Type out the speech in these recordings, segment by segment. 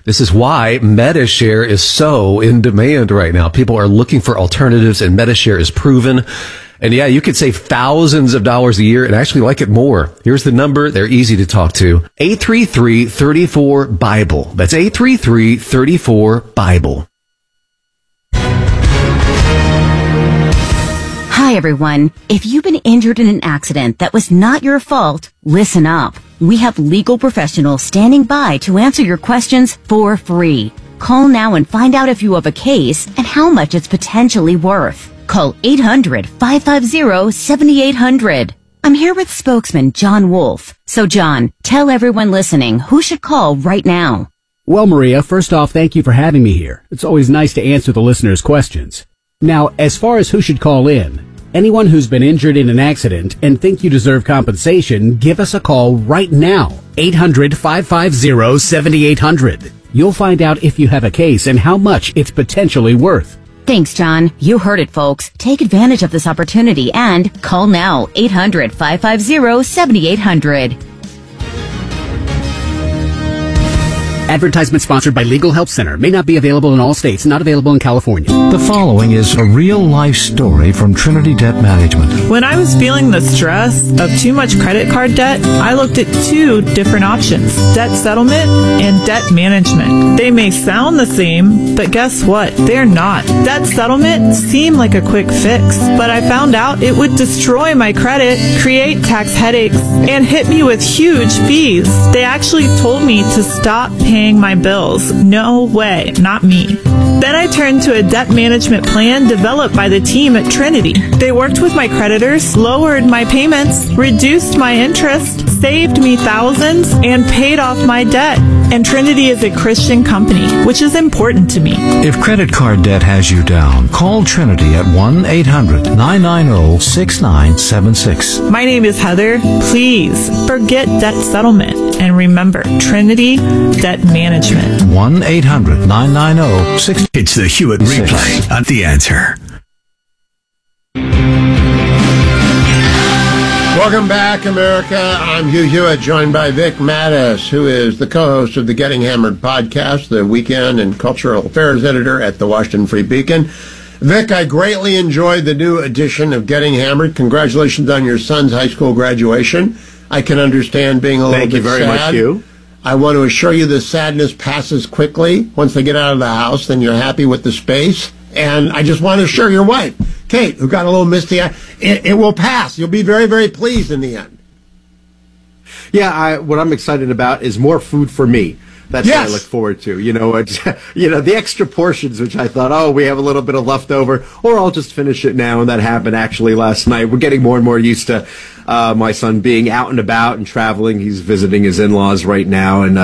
This is why Medi-Share is so in demand right now. People are looking for alternatives, and Medi-Share is proven. And yeah, you could save thousands of dollars a year and actually like it more. Here's the number. They're easy to talk to. 833-34-BIBLE. That's 833-34-BIBLE. Hi, everyone. If you've been injured in an accident that was not your fault, listen up. We have legal professionals standing by to answer your questions for free. Call now and find out if you have a case and how much it's potentially worth. Call 800-550-7800. I'm here with spokesman John Wolf. So, John, tell everyone listening who should call right now. Well, Maria, first off, thank you for having me here. It's always nice to answer the listeners' questions. Now, as far as who should call in, anyone who's been injured in an accident and think you deserve compensation, give us a call right now. 800-550-7800. You'll find out if you have a case and how much it's potentially worth. Thanks, John. You heard it, folks. Take advantage of this opportunity and call now. 800-550-7800. Advertisement sponsored by Legal Help Center. May not be available in all states. Not available in California. The following is a real-life story from Trinity Debt Management. When I was feeling the stress of too much credit card debt, I looked at two different options: debt settlement and debt management. They may sound the same, but guess what? They're not. Debt settlement seemed like a quick fix, but I found out it would destroy my credit, create tax headaches, and hit me with huge fees. They actually told me to stop paying my bills. No way, not me. Then I turned to a debt management plan developed by the team at Trinity. They worked with my creditors, lowered my payments, reduced my interest, saved me thousands, and paid off my debt. And Trinity is a Christian company, which is important to me. If credit card debt has you down, call Trinity at 1-800-990-6976. My name is Heather. Please forget debt settlement and remember Trinity Debt Management. 1-800-990-6976. It's the Hewitt Replay on The Answer. Welcome back, America. I'm Hugh Hewitt, joined by Vic Mattis, who is the co-host of the Getting Hammered podcast, the weekend and cultural affairs editor at the Washington Free Beacon. Vic, I greatly enjoyed the new edition of Getting Hammered. Congratulations on your son's high school graduation. I can understand being a little bit sad. Thank you very much, Hugh. I want to assure you the sadness passes quickly. Once they get out of the house, then you're happy with the space. And I just want to assure your wife, Kate, who got a little misty eye, it will pass. You'll be very, very pleased in the end. Yeah, what I'm excited about is more food for me. That's what I look forward to. The extra portions, which I thought, we have a little bit of leftover, or I'll just finish it now. And that happened actually last night. We're getting more and more used to my son being out and about and traveling. He's visiting his in-laws right now. And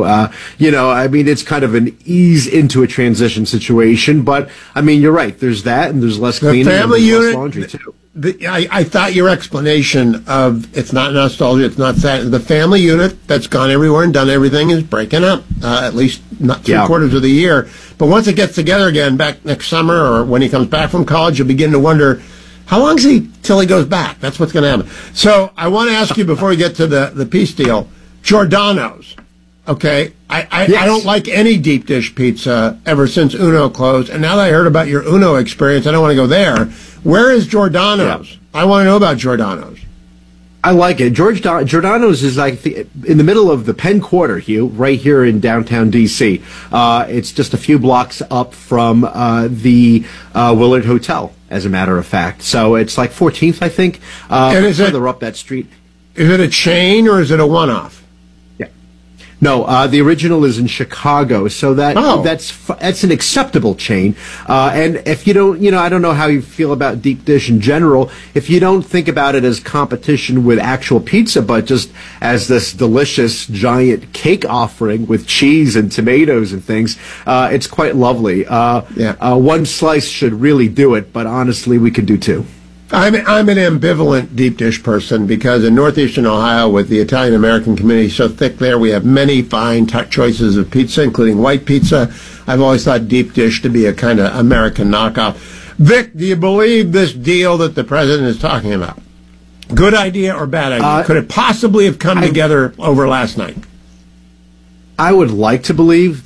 it's kind of an ease into a transition situation. But, you're right. There's that, and there's less cleaning and there's less laundry, too. I thought your explanation of it's not nostalgia, it's not sad. The family unit that's gone everywhere and done everything is breaking up, at least not three-quarters of the year. But once it gets together again back next summer or when he comes back from college, you'll begin to wonder, how long is he till he goes back? That's what's going to happen. So I want to ask you before we get to the peace deal, Giordano's. Okay, I don't like any deep dish pizza ever since Uno closed, and now that I heard about your Uno experience, I don't want to go there. Where is Giordano's? Yeah. I want to know about Giordano's. I like it. Giordano's is like in the middle of the Penn Quarter, Hugh, right here in downtown D.C. It's just a few blocks up from the Willard Hotel, as a matter of fact. So it's like 14th, I think, and is further up that street. Is it a chain or is it a one-off? No, the original is in Chicago, so that's an acceptable chain. And if you don't, I don't know how you feel about deep dish in general. If you don't think about it as competition with actual pizza, but just as this delicious giant cake offering with cheese and tomatoes and things, it's quite lovely. One slice should really do it, but honestly, we could do two. I'm an ambivalent deep dish person because in northeastern Ohio, with the Italian-American community so thick there, we have many fine choices of pizza, including white pizza. I've always thought deep dish to be a kind of American knockoff. Vic, do you believe this deal that the president is talking about? Good idea or bad idea? Could it possibly have come together over last night? I would like to believe